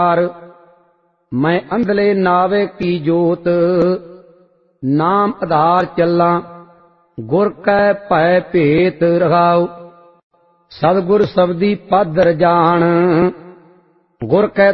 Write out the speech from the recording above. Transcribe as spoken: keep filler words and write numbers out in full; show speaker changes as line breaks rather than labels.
मैं अंधले नावे की जोत, नाम आधार चला गुर कै भय भेत रहाओ। सतगुर सबदी पादर जान, गुर कै